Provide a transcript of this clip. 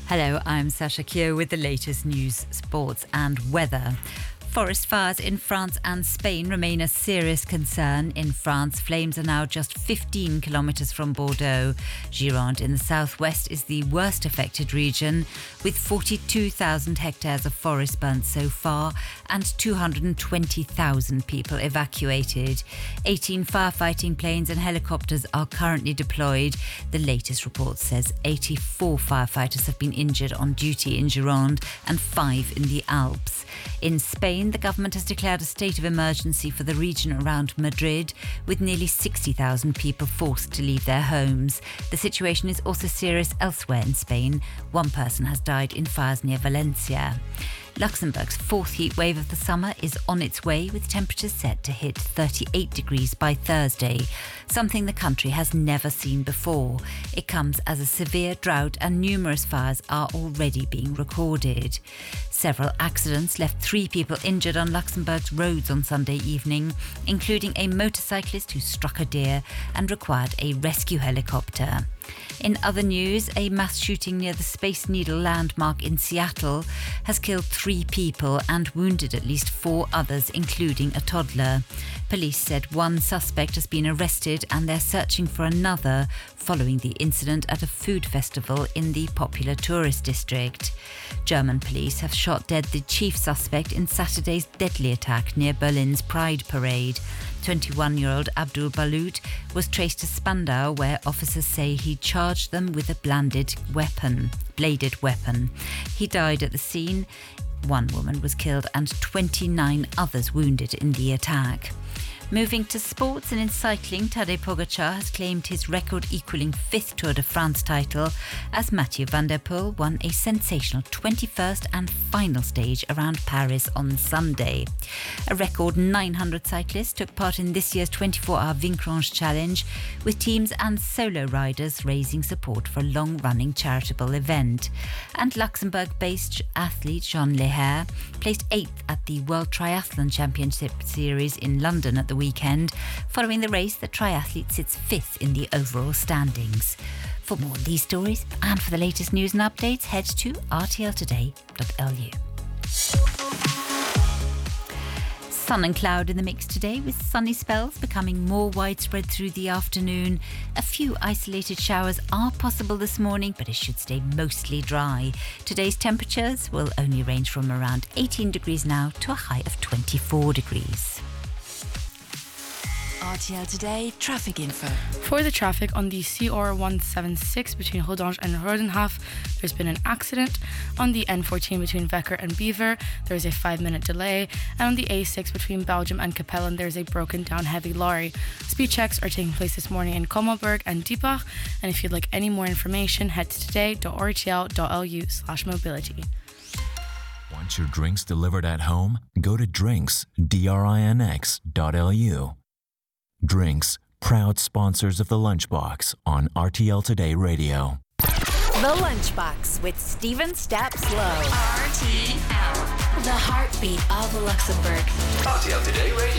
Hello, I'm Sasha Keogh with the latest news, sports and weather. Forest fires in France and Spain remain a serious concern. In France, flames are now just 15 kilometres from Bordeaux. Gironde in the southwest is the worst affected region, with 42,000 hectares of forest burnt so far and 220,000 people evacuated. 18 firefighting planes and helicopters are currently deployed. The latest report says 84 firefighters have been injured on duty in Gironde and 5 in the Alps. In Spain, the government has declared a state of emergency for the region around Madrid, with nearly 60,000 people forced to leave their homes. The situation is also serious elsewhere in Spain. One person has died in fires near Valencia. Luxembourg's fourth heat wave of the summer is on its way, with temperatures set to hit 38 degrees by Thursday, something the country has never seen before. It comes as a severe drought and numerous fires are already being recorded. Several accidents left 3 people injured on Luxembourg's roads on Sunday evening, including a motorcyclist who struck a deer and required a rescue helicopter. In other news, a mass shooting near the Space Needle landmark in Seattle has killed 3 people and wounded at least 4 others, including a toddler. Police said one suspect has been arrested and they're searching for another following the incident at a food festival in the popular tourist district. German police have shot dead the chief suspect in Saturday's deadly attack near Berlin's Pride Parade. 21-year-old Abdul Balut was traced to Spandau, where officers say he charged them with a bladed weapon. He died at the scene. 1 woman was killed and 29 others wounded in the attack. Moving to sports, and in cycling, Tadej Pogačar has claimed his record-equalling 5th Tour de France title as Mathieu van der Poel won a sensational 21st and final stage around Paris on Sunday. A record 900 cyclists took part in this year's 24-hour Vincrange Challenge, with teams and solo riders raising support for a long-running charitable event. And Luxembourg-based athlete Jean Leher placed 8th at the World Triathlon Championship Series in London at the weekend. Following the race, the triathlete sits 5th in the overall standings. For more of these stories and for the latest news and updates, head to rtltoday.lu. Sun and cloud in the mix today, with sunny spells becoming more widespread through the afternoon. A few isolated showers are possible this morning, but it should stay mostly dry. Today's temperatures will only range from around 18 degrees now to a high of 24 degrees. RTL Today traffic info. For the traffic on the CR 176 between Rodange and Rodenhof, there's been an accident. On the N14 between Wecker and Beaver, there's a 5-minute delay. And on the A6 between Belgium and Capellen, there's a broken down heavy lorry. Speed checks are taking place this morning in Kommelberg and Diepach. And if you'd like any more information, head to today.rtl.lu/mobility. Want your drinks delivered at home? Go to drinks.lu. Drinks, proud sponsors of The Lunchbox on RTL Today Radio. The Lunchbox with Stephen Stapslow. RTL, the heartbeat of Luxembourg. RTL Today Radio.